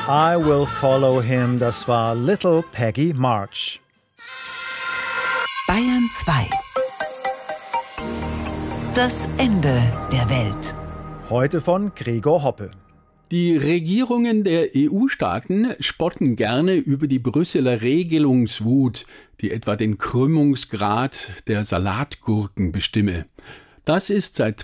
I Will Follow Him, das war Little Peggy March. Bayern 2. Das Ende der Welt. Heute von Gregor Hoppe. Die Regierungen der EU-Staaten spotten gerne über die Brüsseler Regelungswut, die etwa den Krümmungsgrad der Salatgurken bestimme. Das ist seit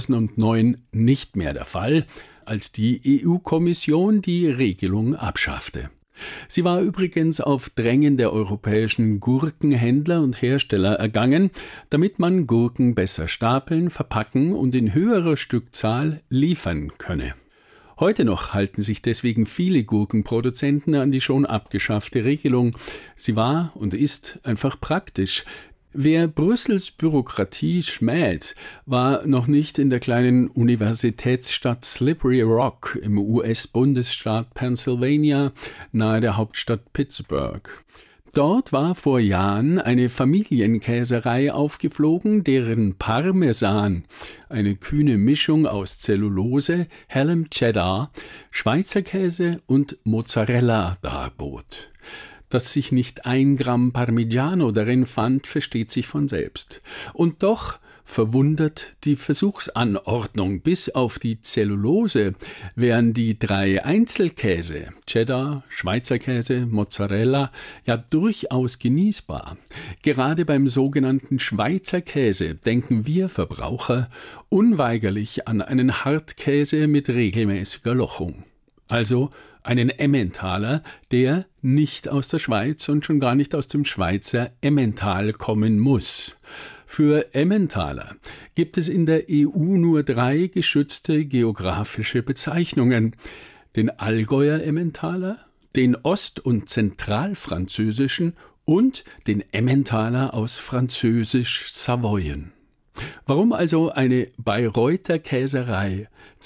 2009 nicht mehr der Fall, als die EU-Kommission die Regelung abschaffte. Sie war übrigens auf Drängen der europäischen Gurkenhändler und Hersteller ergangen, damit man Gurken besser stapeln, verpacken und in höherer Stückzahl liefern könne. Heute noch halten sich deswegen viele Gurkenproduzenten an die schon abgeschaffte Regelung. Sie war und ist einfach praktisch. Wer Brüssels Bürokratie schmäht, war noch nicht in der kleinen Universitätsstadt Slippery Rock im US-Bundesstaat Pennsylvania nahe der Hauptstadt Pittsburgh. Dort war vor Jahren eine Familienkäserei aufgeflogen, deren Parmesan, eine kühne Mischung aus Zellulose, hellem Cheddar, Schweizer Käse und Mozzarella darbot. Dass sich nicht 1 Gramm Parmigiano darin fand, versteht sich von selbst. Und doch verwundert die Versuchsanordnung. Bis auf die Zellulose wären die 3 Einzelkäse, Cheddar, Schweizer Käse, Mozzarella, ja durchaus genießbar. Gerade beim sogenannten Schweizer Käse denken wir Verbraucher unweigerlich an einen Hartkäse mit regelmäßiger Lochung. Also einen Emmentaler, der nicht aus der Schweiz und schon gar nicht aus dem Schweizer Emmental kommen muss. Für Emmentaler gibt es in der EU nur 3 geschützte geografische Bezeichnungen: den Allgäuer Emmentaler, den ost- und zentralfranzösischen und den Emmentaler aus französisch Savoyen. Warum also eine Bayreuther Käserei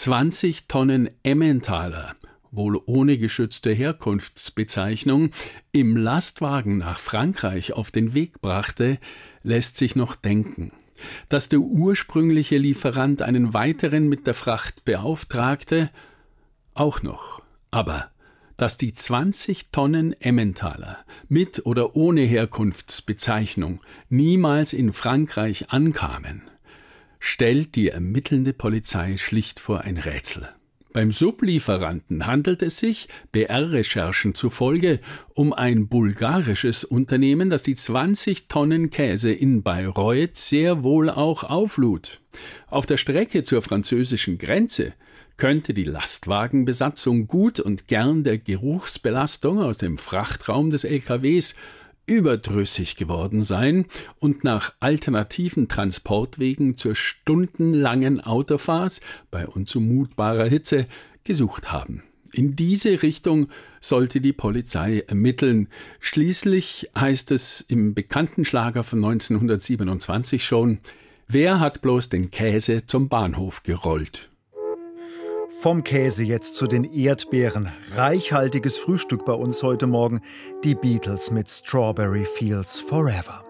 20 Tonnen Emmentaler, wohl ohne geschützte Herkunftsbezeichnung, im Lastwagen nach Frankreich auf den Weg brachte, lässt sich noch denken. Dass der ursprüngliche Lieferant einen weiteren mit der Fracht beauftragte, auch noch. Aber dass die 20 Tonnen Emmentaler mit oder ohne Herkunftsbezeichnung niemals in Frankreich ankamen, stellt die ermittelnde Polizei schlicht vor ein Rätsel. Beim Sublieferanten handelt es sich, BR-Recherchen zufolge, um ein bulgarisches Unternehmen, das die 20 Tonnen Käse in Bayreuth sehr wohl auch auflud. Auf der Strecke zur französischen Grenze könnte die Lastwagenbesatzung gut und gern der Geruchsbelastung aus dem Frachtraum des LKWs überdrüssig geworden sein und nach alternativen Transportwegen zur stundenlangen Autofahrt bei unzumutbarer Hitze gesucht haben. In diese Richtung sollte die Polizei ermitteln. Schließlich heißt es im bekannten Schlager von 1927 schon: Wer hat bloß den Käse zum Bahnhof gerollt? Vom Käse jetzt zu den Erdbeeren. Reichhaltiges Frühstück bei uns heute Morgen. Die Beatles mit Strawberry Fields Forever.